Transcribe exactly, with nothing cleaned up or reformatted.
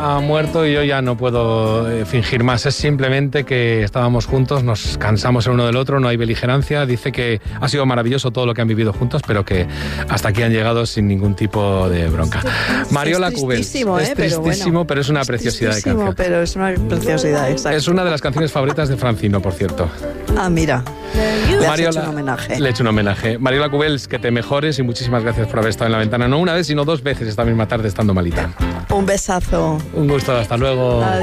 Ha muerto y yo ya no puedo eh, fingir más. Es simplemente que estábamos juntos, nos cansamos el uno del otro, no hay beligerancia. Dice que ha sido maravilloso todo lo que han vivido juntos, pero que hasta aquí han llegado sin ningún tipo de bronca. Mariola Cubels. Es tristísimo, Es ¿eh? tristísimo, pero, bueno, pero es una es preciosidad de tristísimo, canción. pero es una preciosidad, exacto. Es una de las canciones favoritas de Francino, por cierto. Ah, mira. Le has Mariola, hecho un homenaje. Le he hecho un homenaje. Mariola Cubels, que te mejores y muchísimas gracias por haber estado en la ventana. No una vez, sino dos veces esta misma tarde estando malita. Un besazo. Un gusto, hasta luego. Adiós.